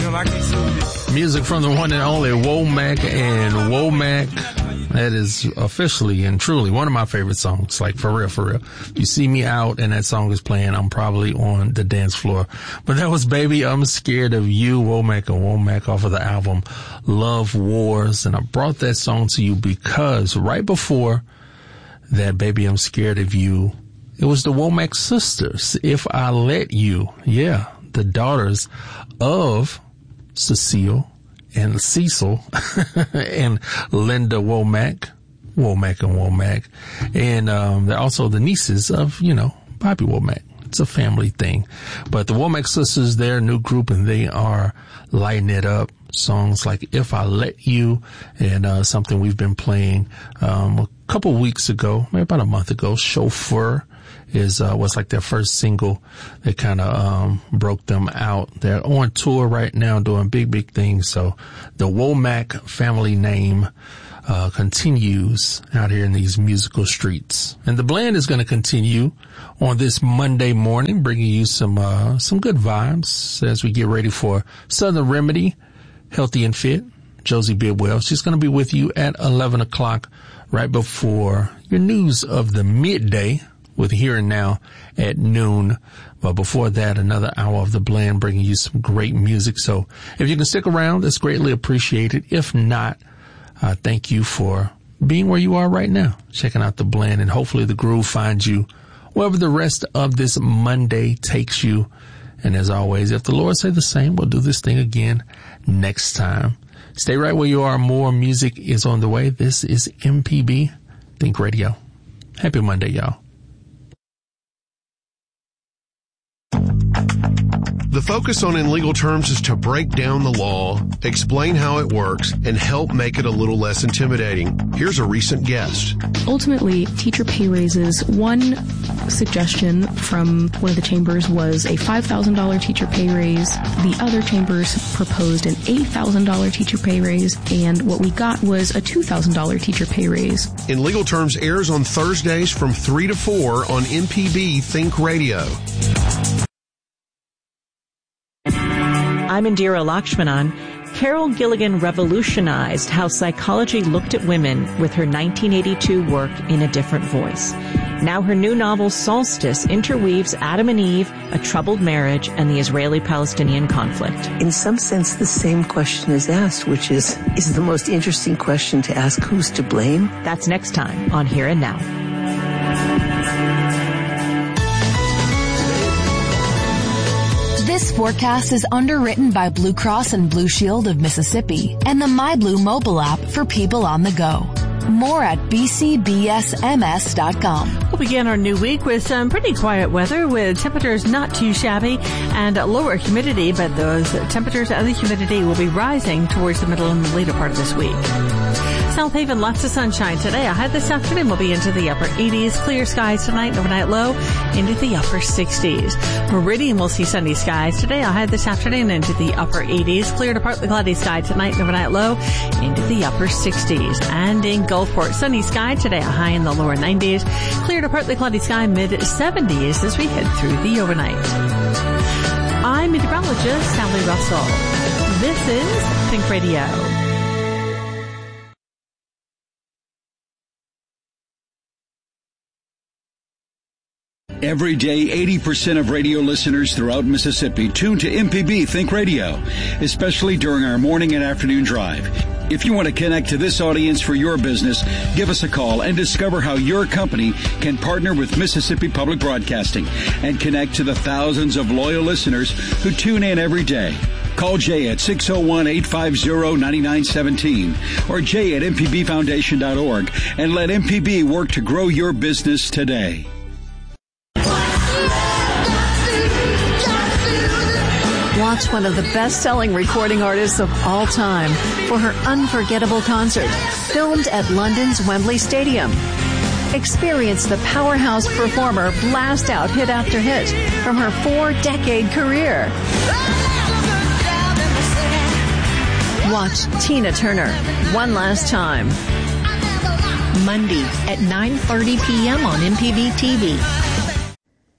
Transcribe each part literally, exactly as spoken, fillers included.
Music from the one and only Womack and Womack. That is officially and truly one of my favorite songs. Like, for real, for real. You see me out and that song is playing, I'm probably on the dance floor. But that was Baby, I'm Scared of You, Womack and Womack, off of the album Love Wars. And I brought that song to you because right before that, Baby, I'm Scared of You, it was the Womack sisters, If I Let You. Yeah, the daughters of Cecile and Cecil and Linda Womack, Womack and Womack. And um, they're also the nieces of, you know, Bobby Womack. It's a family thing. But the Womack sisters, they're a new group, and they are lighting it up. Songs like If I Let You, and uh, something we've been playing um, a couple weeks ago, maybe about a month ago, Chauffeur. Is uh, was like their first single that kind of um, broke them out. They're on tour right now doing big, big things. So the Womack family name uh, continues out here in these musical streets. And the blend is going to continue on this Monday morning, bringing you some uh, some good vibes as we get ready for Southern Remedy, Healthy and Fit. Josie Bidwell, she's going to be with you at eleven o'clock right before your news of the midday, with Here and Now at noon. But before that, another hour of the blend, bringing you some great music. So if you can stick around, that's greatly appreciated. If not, uh, thank you for being where you are right now, checking out the blend, and hopefully the groove finds you wherever the rest of this Monday takes you. And as always, if the Lord say the same, we'll do this thing again next time. Stay right where you are. More music is on the way. This is M P B Think Radio. Happy Monday, y'all. The focus on In Legal Terms is to break down the law, explain how it works, and help make it a little less intimidating. Here's a recent guest. Ultimately, teacher pay raises. One suggestion from one of the chambers was a five thousand dollars teacher pay raise. The other chambers proposed an eight thousand dollars teacher pay raise, and what we got was a two thousand dollars teacher pay raise. In Legal Terms airs on Thursdays from three to four on M P B Think Radio. I'm Indira Lakshmanan. Carol Gilligan revolutionized how psychology looked at women with her nineteen eighty-two work In a Different Voice. Now her new novel, Solstice, interweaves Adam and Eve, a troubled marriage, and the Israeli-Palestinian conflict. In some sense, the same question is asked, which is, is the most interesting question to ask, who's to blame? That's next time on Here and Now. This forecast is underwritten by Blue Cross and Blue Shield of Mississippi and the MyBlue mobile app for people on the go. More at b c b s m s dot com. We'll begin our new week with some pretty quiet weather, with temperatures not too shabby and lower humidity, but those temperatures and the humidity will be rising towards the middle and the later part of this week. South Haven, lots of sunshine today. A high this afternoon will be into the upper eighties. Clear skies tonight, overnight low into the upper sixties. Meridian will see sunny skies today. A high this afternoon into the upper eighties. Clear to partly cloudy sky tonight, overnight low into the upper sixties. And in Gulfport, sunny sky today. A high in the lower nineties. Clear to partly cloudy sky, mid seventies as we head through the overnight. I'm meteorologist Sally Russell. This is Think Radio. Every day, eighty percent of radio listeners throughout Mississippi tune to M P B Think Radio, especially during our morning and afternoon drive. If you want to connect to this audience for your business, give us a call and discover how your company can partner with Mississippi Public Broadcasting and connect to the thousands of loyal listeners who tune in every day. Call Jay at six oh one, eight five oh, nine nine one seven or Jay at m p b foundation dot org and let M P B work to grow your business today. Watch one of the best-selling recording artists of all time for her unforgettable concert, filmed at London's Wembley Stadium. Experience the powerhouse performer blast out hit after hit from her four-decade career. Watch Tina Turner one last time. Monday at nine thirty p.m. on M P B T V.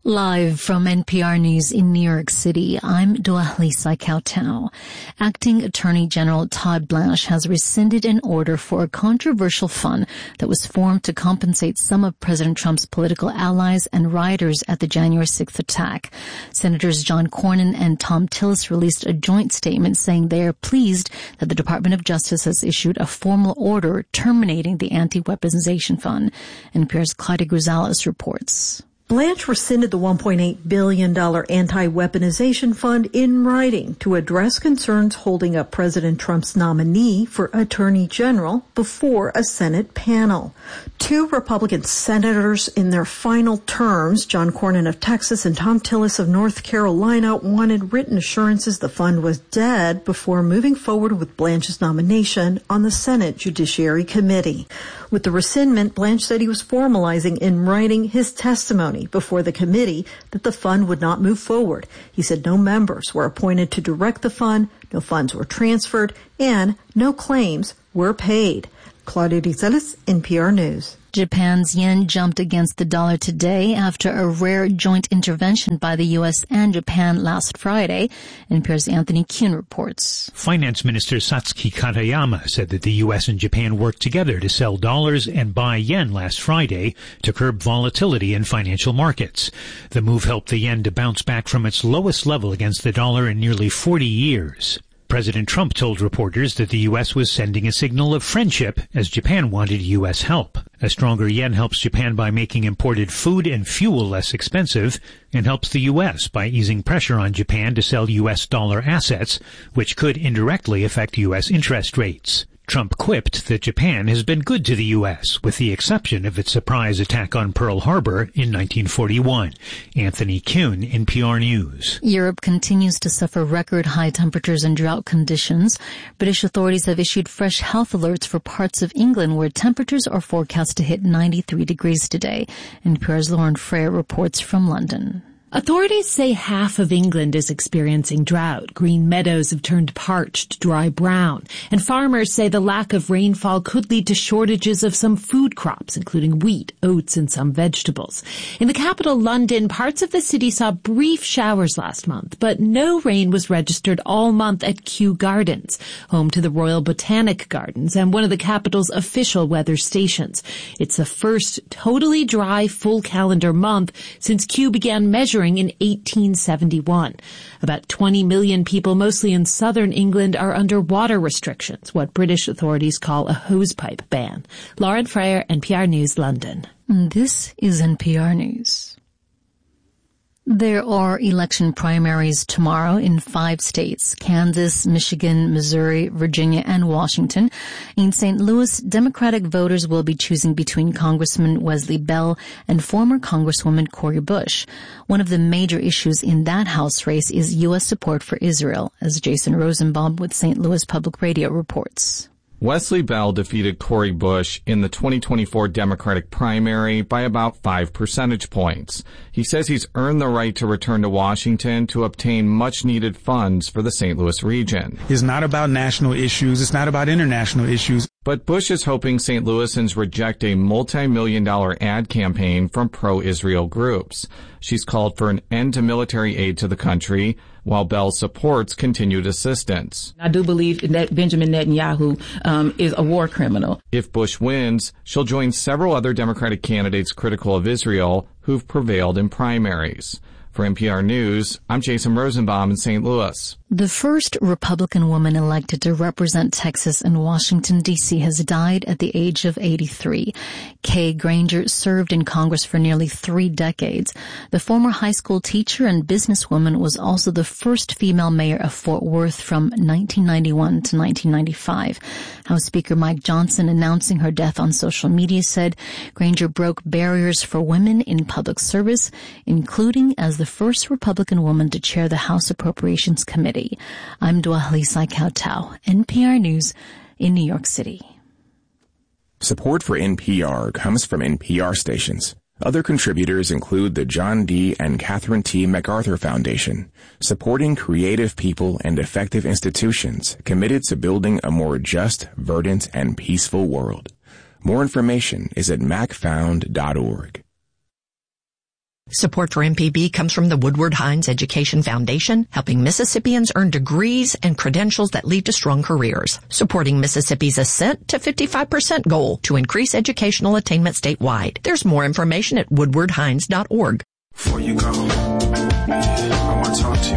Live from N P R News in New York City, I'm Dua Lisa Kautau. Acting Attorney General Todd Blanche has rescinded an order for a controversial fund that was formed to compensate some of President Trump's political allies and rioters at the January sixth attack. Senators John Cornyn and Thom Tillis released a joint statement saying they are pleased that the Department of Justice has issued a formal order terminating the anti-weaponization fund. N P R's Claudia Gonzalez reports. Blanche rescinded the one point eight billion dollars anti-weaponization fund in writing to address concerns holding up President Trump's nominee for Attorney General before a Senate panel. Two Republican senators in their final terms, John Cornyn of Texas and Thom Tillis of North Carolina, wanted written assurances the fund was dead before moving forward with Blanche's nomination on the Senate Judiciary Committee. With the rescindment, Blanche said he was formalizing in writing his testimony before the committee that the fund would not move forward. He said no members were appointed to direct the fund, no funds were transferred, and no claims were paid. Claudia Gonzalez, N P R News. Japan's yen jumped against the dollar today after a rare joint intervention by the U S and Japan last Friday. N P R's Anthony Kuhn reports. Finance Minister Satsuki Katayama said that the U S and Japan worked together to sell dollars and buy yen last Friday to curb volatility in financial markets. The move helped the yen to bounce back from its lowest level against the dollar in nearly forty years. President Trump told reporters that the U S was sending a signal of friendship as Japan wanted U S help. A stronger yen helps Japan by making imported food and fuel less expensive and helps the U S by easing pressure on Japan to sell U S dollar assets, which could indirectly affect U S interest rates. Trump quipped that Japan has been good to the U S, with the exception of its surprise attack on Pearl Harbor in nineteen forty-one. Anthony Kuhn, N P R News. Europe continues to suffer record high temperatures and drought conditions. British authorities have issued fresh health alerts for parts of England where temperatures are forecast to hit ninety-three degrees today. N P R's Lauren Freyer reports from London. Authorities say half of England is experiencing drought. Green meadows have turned parched, dry brown. And farmers say the lack of rainfall could lead to shortages of some food crops, including wheat, oats, and some vegetables. In the capital, London, parts of the city saw brief showers last month, but no rain was registered all month at Kew Gardens, home to the Royal Botanic Gardens and one of the capital's official weather stations. It's the first totally dry full calendar month since Kew began measuring in eighteen seventy-one. About twenty million people, mostly in southern England, are under water restrictions, what British authorities call a hosepipe ban. Lauren Freyer, N P R News, London. This is N P R News. There are election primaries tomorrow in five states: Kansas, Michigan, Missouri, Virginia, and Washington. In Saint Louis, Democratic voters will be choosing between Congressman Wesley Bell and former Congresswoman Cori Bush. One of the major issues in that House race is U S support for Israel, as Jason Rosenbaum with Saint Louis Public Radio reports. Wesley Bell defeated Cori Bush in the twenty twenty-four Democratic primary by about five percentage points. He says he's earned the right to return to Washington to obtain much-needed funds for the Saint Louis region. It's not about national issues. It's not about international issues. But Bush is hoping Saint Louisans reject a multi-million dollar ad campaign from pro-Israel groups. She's called for an end to military aid to the country, while Bell supports continued assistance. I do believe that Benjamin Netanyahu um, is a war criminal. If Bush wins, she'll join several other Democratic candidates critical of Israel who've prevailed in primaries. For N P R News, I'm Jason Rosenbaum in Saint Louis. The first Republican woman elected to represent Texas and Washington, D C has died at the age of eighty-three. Kay Granger served in Congress for nearly three decades. The former high school teacher and businesswoman was also the first female mayor of Fort Worth from nineteen ninety-one to nineteen ninety-five. House Speaker Mike Johnson, announcing her death on social media, said Granger broke barriers for women in public service, including as the first Republican woman to chair the House Appropriations Committee. I'm Dua Lisa Kautau, N P R News in New York City. Support for N P R comes from N P R stations. Other contributors include the John D. and Catherine T. MacArthur Foundation, supporting creative people and effective institutions committed to building a more just, verdant, and peaceful world. More information is at mac found dot org. Support for M P B comes from the Woodward Hines Education Foundation, helping Mississippians earn degrees and credentials that lead to strong careers, supporting Mississippi's ascent to fifty-five percent goal to increase educational attainment statewide. There's more information at woodward hines dot org. Before you go, I want to talk to you.